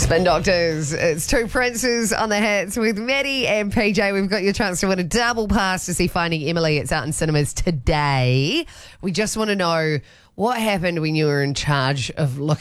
Spin Doctors. It's two princes on the hits with Maddie and PJ. We've got your chance to win a double pass to see Finding Emily. It's out in cinemas today. We just want to know what happened when you were in charge of looking